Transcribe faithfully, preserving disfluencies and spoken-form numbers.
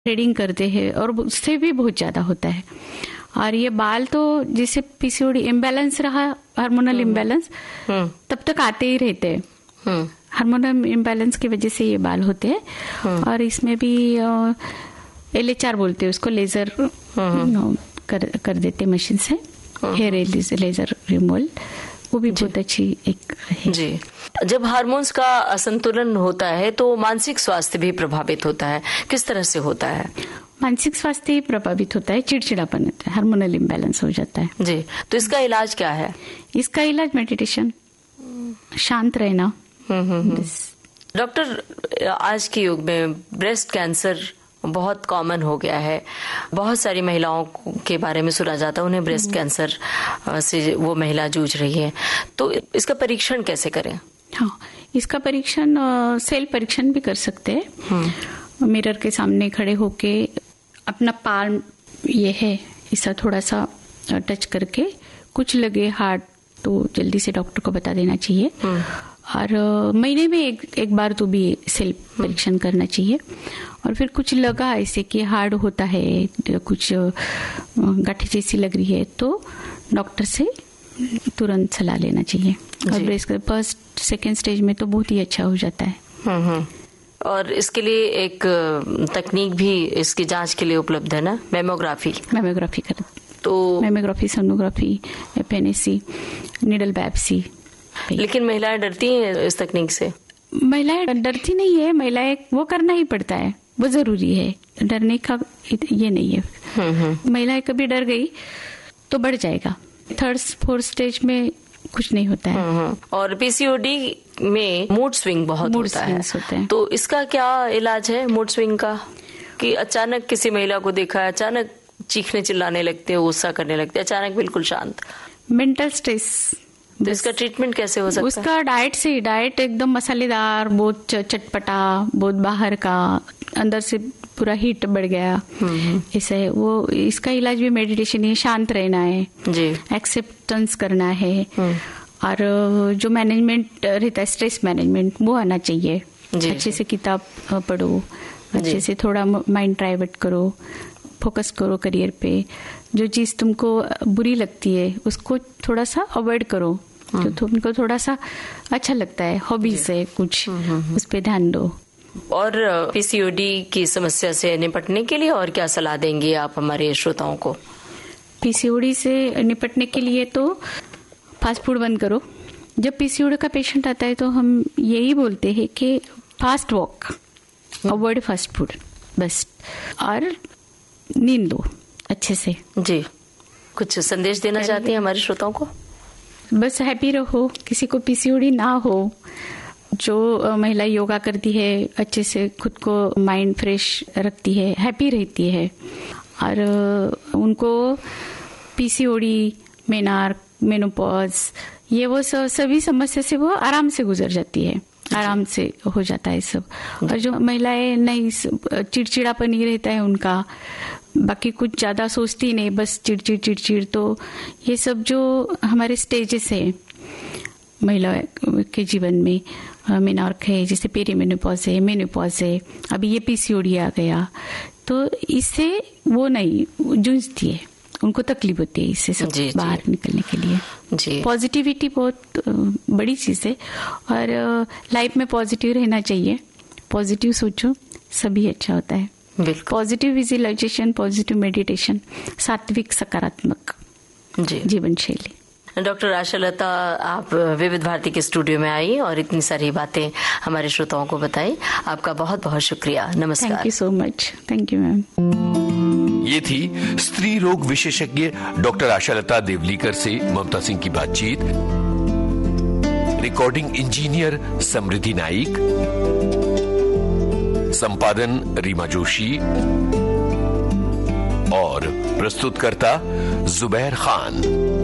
Threading करते हैं और उससे भी बहुत ज़्यादा होता है। और ये बाल तो जैसे पीसीओडी इम्बैलेंस रहा, हार्मोनल इम्बैलेंस, तब तक आते ही रहते हैं। हार्मोनल इम्बैलेंस की वजह से ये बाल होते हैं। और इसमें भी एल एच आर बोलते हैं उसको, लेजर कर, कर देते मशीन से, हेयर लेजर रिमूवल, वो भी बहुत अच्छी एक है। जी, जब हार्मोन्स का असंतुलन होता है तो मानसिक स्वास्थ्य भी प्रभावित होता है, किस तरह से होता है? मानसिक स्वास्थ्य ही प्रभावित होता है, चिड़चिड़ापन होता है, हार्मोनल इम्बैलेंस हो जाता है। जी, तो इसका इलाज क्या है? इसका इलाज मेडिटेशन, शांत रहना। डॉक्टर, आज के युग में ब्रेस्ट कैंसर बहुत कॉमन हो गया है। बहुत सारी महिलाओं के बारे में सुना जाता है, उन्हें ब्रेस्ट कैंसर से वो महिला जूझ रही है, तो इसका परीक्षण कैसे करें? हाँ, इसका परीक्षण सेल परीक्षण भी कर सकते हैं। मिरर के सामने खड़े होके अपना पाल्म ये है ऐसा थोड़ा सा टच करके, कुछ लगे हार्ड तो जल्दी से डॉक्टर को बता देना चाहिए। और महीने में एक एक बार तो भी सेल परीक्षण करना चाहिए। और फिर कुछ लगा ऐसे कि हार्ड होता है, कुछ गांठी जैसी लग रही है, तो डॉक्टर से तुरंत सलाह लेना चाहिए। और ब्रेस्ट फर्स्ट सेकेंड स्टेज में तो बहुत ही अच्छा हो जाता है। और इसके लिए एक तकनीक भी इसकी जांच के लिए उपलब्ध है ना, मेमोग्राफी। मेमोग्राफी कर तो mammography, sonography, F N A C, needle biopsy. लेकिन महिलाएं डरती हैं इस तकनीक से? महिलाएं डरती नहीं है, महिलाएं वो करना ही पड़ता है, वो जरूरी है, डरने का ये नहीं है। महिलाएं कभी डर गई तो बढ़ जाएगा, थर्ड फोर्थ स्टेज में कुछ नहीं होता है। और पीसीओडी में मूड स्विंग बहुत मूड होता है, होते हैं। तो इसका क्या इलाज है मूड स्विंग का? कि अचानक किसी महिला को देखा, अचानक चीखने चिल्लाने लगते हैं, गुस्सा करने लगते हैं, अचानक बिल्कुल शांत। मेंटल स्ट्रेस, तो इसका ट्रीटमेंट कैसे हो सकता उसका है? उसका डाइट से, डाइट एकदम मसालेदार, बहुत चटपटा, बहुत बाहर का, अंदर से पूरा हीट बढ़ गया, ऐसा है वो। इसका इलाज भी मेडिटेशन है, शांत रहना है जी, एक्सेप्टेंस करना है। और जो मैनेजमेंट रहता है, स्ट्रेस मैनेजमेंट, वो आना चाहिए। अच्छे से किताब पढ़ो, अच्छे से थोड़ा माइंड डाइवर्ट करो, फोकस करो करियर पे। जो चीज तुमको बुरी लगती है उसको थोड़ा सा अवॉइड करो, जो तुमको थोड़ा सा अच्छा लगता है, हॉबीज है कुछ, उस पे ध्यान दो। और पीसीओडी की समस्या से निपटने के लिए और क्या सलाह देंगे आप हमारे श्रोताओं को? पीसीओडी से निपटने के लिए तो फास्ट फूड बंद करो। जब पीसीओडी का पेशेंट आता है तो हम यही बोलते हैं कि fast walk, avoid fast food बस, और नींद लो अच्छे से। जी, कुछ संदेश देना चाहती हैं हमारे श्रोताओं को? बस हैप्पी रहो, किसी को पीसीओडी ना हो। जो महिला योगा करती है, अच्छे से खुद को माइंड फ्रेश रखती है, हैप्पी रहती है, और उनको पीसीओडी, मेनार्क, मेनोपॉज, ये वो सभी समस्या से वो आराम से गुजर जाती है, आराम से हो जाता है सब। और जो महिलाएं नहीं, चिड़चिड़ापन ही रहता है उनका, बाकी कुछ ज्यादा सोचती नहीं, बस चिड़चिड़ चिड़चिड़, तो ये सब जो हमारे स्टेजेस है महिला के जीवन में, मेनॉर्क है, जैसे पेरीमेनोपॉज है, मेनोपॉज है, अभी ये पीसीओडी आ गया, तो इससे वो नहीं जूझती है, उनको तकलीफ होती है इससे सब जी, बाहर जी. निकलने के लिए जी। पॉजिटिविटी बहुत बड़ी चीज है, और लाइफ में पॉजिटिव रहना चाहिए, पॉजिटिव सोचो, सभी अच्छा होता है। पॉजिटिव विजुअलाइजेशन, पॉजिटिव मेडिटेशन, सात्विक सकारात्मक जीवन शैली। डॉक्टर आशालता, आप विविध भारती के स्टूडियो में आई और इतनी सारी बातें हमारे श्रोताओं को बताई, आपका बहुत बहुत शुक्रिया। नमस्कार। Thank you so much. Thank you ma'am. ये थी स्त्री रोग विशेषज्ञ डॉक्टर आशालता देवलीकर से ममता सिंह की बातचीत। रिकॉर्डिंग इंजीनियर समृद्धि नाइक, संपादन रीमा जोशी और प्रस्तुतकर्ता जुबैर खान।